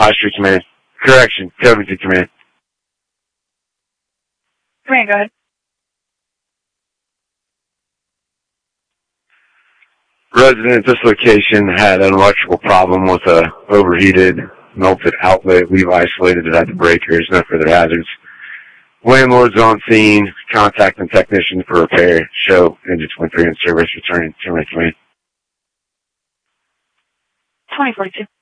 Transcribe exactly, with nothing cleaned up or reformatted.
High Street Command. Correction, Covington Command. Command, go ahead. Resident at this location had an electrical problem with a overheated, melted outlet. We've isolated it at the breakers, no further hazards. Landlord's on scene, contacting technician for repair. Show engine twenty-three in service, returning to my command. twenty forty-two.